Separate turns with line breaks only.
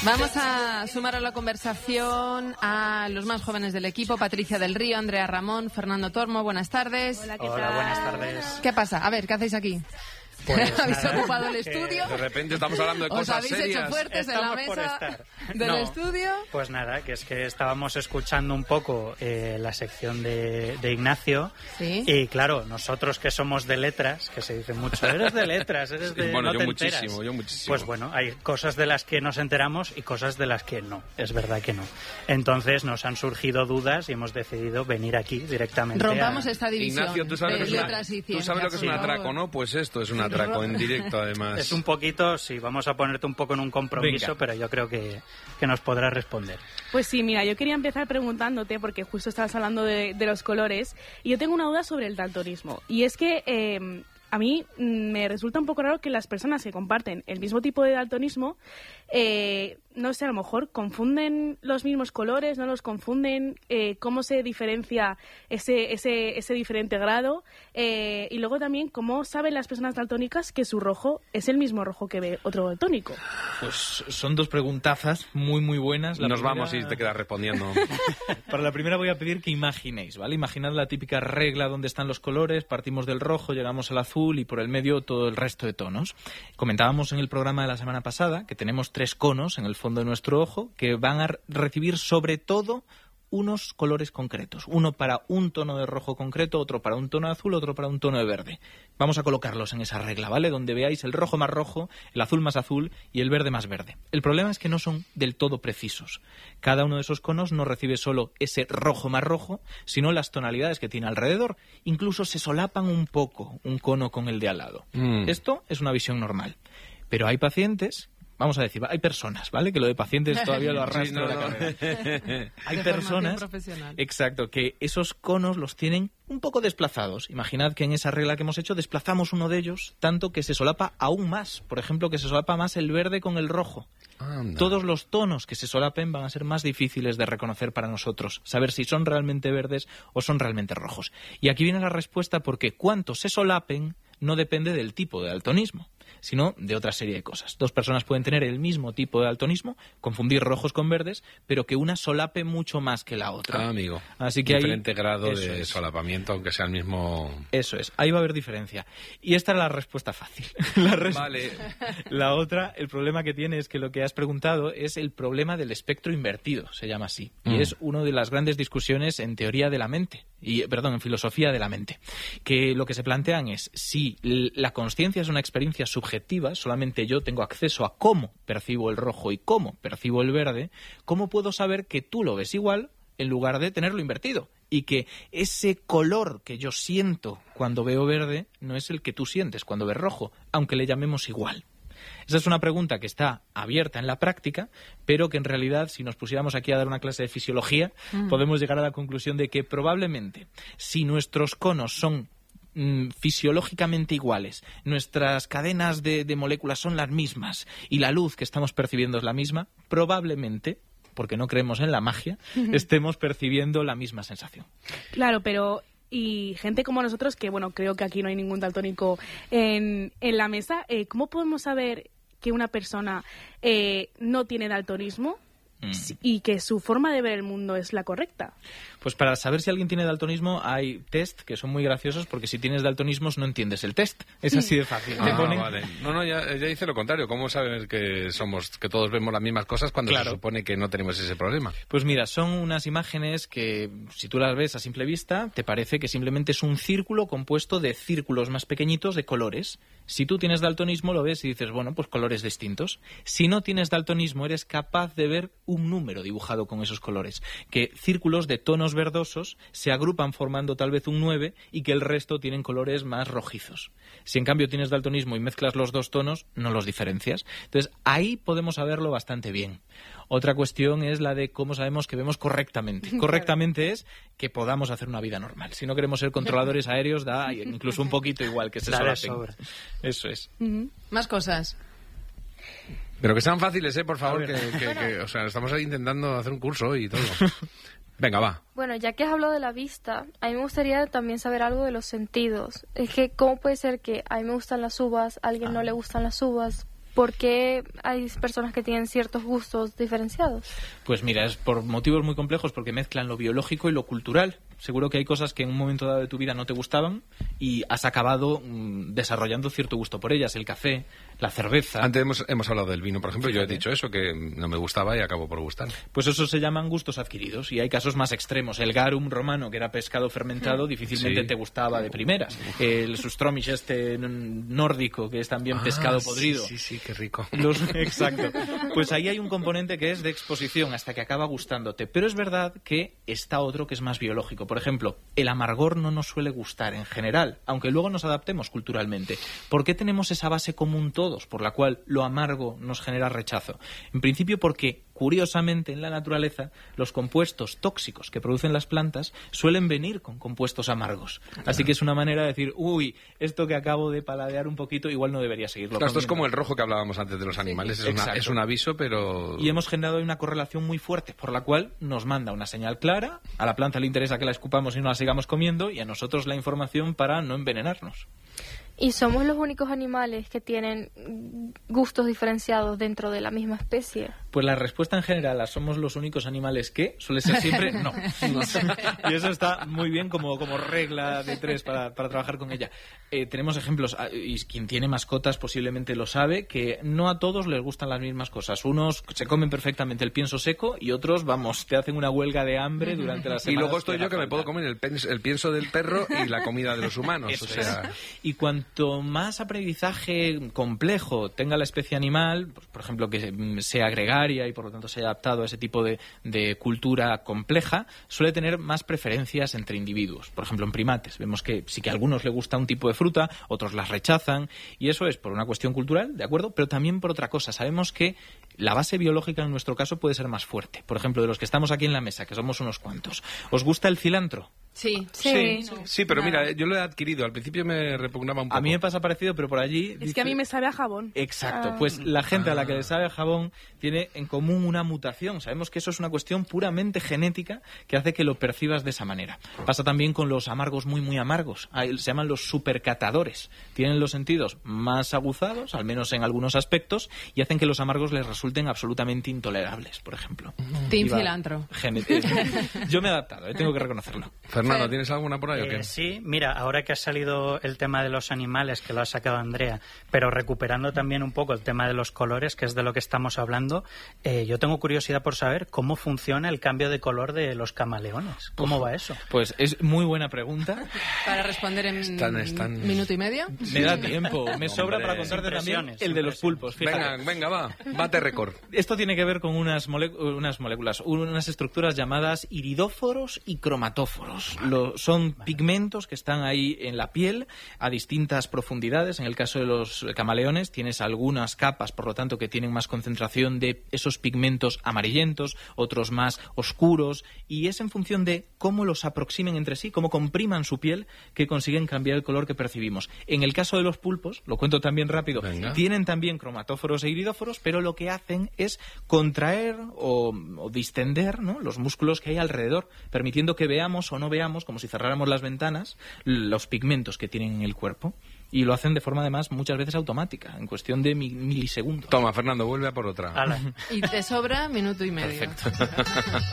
Vamos a sumar a la conversación a los más jóvenes del equipo, Patricia del Río, Andrea Ramón, Fernando Tormo. Buenas tardes.
Hola, ¿qué tal?
Hola, buenas tardes.
¿Qué pasa? A ver, ¿qué hacéis aquí?
Pues
¿Habéis
nada,
ocupado el estudio?
De repente estamos hablando de
¿Os
cosas
habéis
serias.
hecho fuertes en la
Estamos por
mesa
estar.
del
No.
estudio?
Pues nada, que es que estábamos escuchando un poco la sección de Ignacio.
Sí.
Y claro, nosotros que somos de letras, que se dice mucho, eres de letras, eres de...
Bueno,
no
yo
te
muchísimo,
enteras.
yo muchísimo.
Pues bueno, hay cosas de las que nos enteramos y cosas de las que no. Es verdad que no. Entonces nos han surgido dudas y hemos decidido venir aquí directamente.
Rompamos esta división
Ignacio, ¿tú sabes,
de
lo que es
letras y
tú
ciencias.
sabes lo que es un
por
atraco,
favor.
¿no? Pues esto es un atraco en directo, además.
Es un poquito, sí, vamos a ponerte un poco en un compromiso,
Venga.
pero yo creo que nos podrás responder.
Pues sí, mira, yo quería empezar preguntándote, porque justo estabas hablando de los colores, y yo tengo una duda sobre el daltonismo. Y es que a mí me resulta un poco raro que las personas que comparten el mismo tipo de daltonismo, no sé, a lo mejor confunden los mismos colores, no los confunden, cómo se diferencia ese diferente grado, y luego también cómo saben las personas daltónicas que su rojo es el mismo rojo que ve otro daltónico.
Pues son dos preguntazas muy, muy buenas. La
Nos
primera-
vamos y te quedas respondiendo.
Para la primera voy a pedir que imaginéis, ¿vale? Imaginad la típica regla donde están los colores, partimos del rojo, llegamos al azul y por el medio todo el resto de tonos. Comentábamos en el programa de la semana pasada que tenemos 3 conos en el fondo de nuestro ojo que van a recibir sobre todo unos colores concretos. Uno para un tono de rojo concreto, otro para un tono de azul, otro para un tono de verde. Vamos a colocarlos en esa regla, ¿vale? Donde veáis el rojo más rojo, el azul más azul y el verde más verde. El problema es que no son del todo precisos. Cada uno de esos conos no recibe solo ese rojo más rojo, sino las tonalidades que tiene alrededor. Incluso se solapan un poco un cono con el de al lado. Esto es una visión normal. Pero hay pacientes... Vamos a decir, hay personas, ¿vale? Que lo de pacientes todavía lo arrastro de la cabeza. Hay
De
personas,
formación profesional.
exacto, que esos conos los tienen un poco desplazados. Imaginad que en esa regla que hemos hecho desplazamos uno de ellos tanto que se solapa aún más. Por ejemplo, que se solapa más el verde con el rojo.
Anda.
Todos los tonos que se solapen van a ser más difíciles de reconocer para nosotros, saber si son realmente verdes o son realmente rojos. Y aquí viene la respuesta porque cuánto se solapen no depende del tipo de daltonismo, sino de otra serie de cosas. 2 personas pueden tener el mismo tipo de daltonismo, confundir rojos con verdes, pero que una solape mucho más que la otra.
Ah, amigo.
Así que
diferente grado
eso
de
es.
solapamiento, aunque sea el mismo...
Eso es, ahí va a haber diferencia. Y esta era la respuesta fácil.
Vale.
La otra, el problema que tiene es que lo que has preguntado es el problema del espectro invertido, se llama así. Y es una de las grandes discusiones en teoría de la mente, en filosofía de la mente. Que lo que se plantean es si la consciencia es una experiencia subjetiva, solamente yo tengo acceso a cómo percibo el rojo y cómo percibo el verde, ¿cómo puedo saber que tú lo ves igual en lugar de tenerlo invertido? Y que ese color que yo siento cuando veo verde no es el que tú sientes cuando ves rojo, aunque le llamemos igual. Esa es una pregunta que está abierta en la práctica, pero que en realidad, si nos pusiéramos aquí a dar una clase de fisiología, podemos llegar a la conclusión de que probablemente, si nuestros conos son fisiológicamente iguales, nuestras cadenas de moléculas son las mismas y la luz que estamos percibiendo es la misma, probablemente, porque no creemos en la magia, estemos percibiendo la misma sensación.
Claro, pero... Y gente como nosotros, que bueno, creo que aquí no hay ningún daltónico en la mesa, ¿cómo podemos saber que una persona no tiene daltonismo y que su forma de ver el mundo es la correcta?
Pues para saber si alguien tiene daltonismo hay test que son muy graciosos porque si tienes daltonismos no entiendes el test. Es así de fácil. Te ponen...
Vale. No, ya dice lo contrario. ¿Cómo saber que todos vemos las mismas cosas cuando
Claro.
se supone que no tenemos ese problema?
Pues mira, son unas imágenes que si tú las ves a simple vista te parece que simplemente es un círculo compuesto de círculos más pequeñitos de colores. Si tú tienes daltonismo lo ves y dices, bueno, pues colores distintos. Si no tienes daltonismo eres capaz de ver un número dibujado con esos colores. Que círculos de tonos verdosos se agrupan formando tal vez un 9 y que el resto tienen colores más rojizos. Si en cambio tienes daltonismo y mezclas los 2 tonos, no los diferencias. Entonces ahí podemos saberlo bastante bien. Otra cuestión es la de cómo sabemos que vemos correctamente. Correctamente es que podamos hacer una vida normal. Si no queremos ser controladores aéreos, da incluso un poquito igual que se solapen. Eso es.
Más cosas.
Pero que sean fáciles, por favor,
A ver.
o sea, estamos ahí intentando hacer un curso y todo. Venga, va.
Bueno, ya que has hablado de la vista, a mí me gustaría también saber algo de los sentidos. Es que, ¿cómo puede ser que a mí me gustan las uvas, a alguien no le gustan las uvas? por qué hay personas que tienen ciertos gustos diferenciados.
Pues mira, es por motivos muy complejos, porque mezclan lo biológico y lo cultural. Seguro que hay cosas que en un momento dado de tu vida no te gustaban y has acabado desarrollando cierto gusto por ellas. El café, la cerveza.
Antes hemos hablado del vino, por ejemplo. Fíjate. Yo he dicho eso, que no me gustaba y acabo por gustar.
Pues eso se llaman gustos adquiridos, y hay casos más extremos. El garum romano, que era pescado fermentado, difícilmente te gustaba de primeras. El sustromish nórdico, que es también pescado podrido.
Sí, qué rico.
Exacto. Pues ahí hay un componente que es de exposición hasta que acaba gustándote. Pero es verdad que está otro que es más biológico. Por ejemplo, el amargor no nos suele gustar en general, aunque luego nos adaptemos culturalmente. ¿Por qué tenemos esa base común todos, por la cual lo amargo nos genera rechazo? En principio porque, curiosamente, en la naturaleza, los compuestos tóxicos que producen las plantas suelen venir con compuestos amargos. Así que es una manera de decir, uy, esto que acabo de paladear un poquito, igual no debería seguirlo
Claro,
comiendo.
esto es como el rojo que hablábamos antes de los animales. Es un aviso, pero...
Y hemos generado una correlación muy fuerte, por la cual nos manda una señal clara, a la planta le interesa que la escupamos y no la sigamos comiendo, y a nosotros la información para no envenenarnos.
¿Y somos los únicos animales que tienen gustos diferenciados dentro de la misma especie?
Pues la respuesta en general a somos los únicos animales que suele ser siempre no. Y eso está muy bien como regla de tres para trabajar con ella. Tenemos ejemplos, y quien tiene mascotas posiblemente lo sabe, que no a todos les gustan las mismas cosas. Unos se comen perfectamente el pienso seco y otros, vamos, te hacen una huelga de hambre durante la semana.
Y luego estoy yo que me puedo comer el pienso del perro y la comida de los humanos.
Eso y cuanto más aprendizaje complejo tenga la especie animal, pues, por ejemplo, que sea gregaria y por lo tanto se haya adaptado a ese tipo de cultura compleja, suele tener más preferencias entre individuos. Por ejemplo, en primates vemos que sí que a algunos les gusta un tipo de fruta, otros las rechazan, y eso es por una cuestión cultural, ¿de acuerdo? Pero también por otra cosa. Sabemos que la base biológica en nuestro caso puede ser más fuerte. Por ejemplo, de los que estamos aquí en la mesa, que somos unos cuantos, ¿os gusta el cilantro?
Sí,
pero mira, yo lo he adquirido. Al principio me repugnaba un poco.
A mí me pasa parecido, pero por allí...
Es que a mí me sabe a jabón.
Exacto, pues la gente a la que le sabe a jabón tiene en común una mutación. Sabemos que eso es una cuestión puramente genética que hace que lo percibas de esa manera. Pasa también con los amargos muy, muy amargos. Se llaman los supercatadores. Tienen los sentidos más aguzados, al menos en algunos aspectos, y hacen que los amargos les resulten absolutamente intolerables, por ejemplo.
Team cilantro.
Yo me he adaptado, tengo que reconocerlo.
Fernando, ¿tienes alguna por ahí o qué?
Sí, mira, ahora que ha salido el tema de los animales, que lo ha sacado Andrea, pero recuperando también un poco el tema de los colores, que es de lo que estamos hablando, yo tengo curiosidad por saber cómo funciona el cambio de color de los camaleones. ¿Cómo va eso?
Pues es muy buena pregunta.
Para responder en minuto y medio.
Me da tiempo, me sobra para contarte también el de los pulpos. Fíjate.
Venga, va, bate récord.
Esto tiene que ver con unas moléculas, unas estructuras llamadas iridóforos y cromatóforos. Son pigmentos que están ahí en la piel a distintas profundidades. En el caso de los camaleones tienes algunas capas, por lo tanto, que tienen más concentración de esos pigmentos amarillentos, otros más oscuros, y es en función de cómo los aproximen entre sí, cómo compriman su piel, que consiguen cambiar el color que percibimos. En el caso de los pulpos, lo cuento también rápido, tienen también cromatóforos e iridóforos, pero lo que hacen es contraer o distender, ¿no?, los músculos que hay alrededor, permitiendo que veamos o no veamos, como si cerráramos las ventanas, los pigmentos que tienen en el cuerpo. Y lo hacen de forma, además, muchas veces automática, en cuestión de milisegundos.
Toma, Fernando, vuelve a por otra.
Y te sobra minuto y medio.
Perfecto.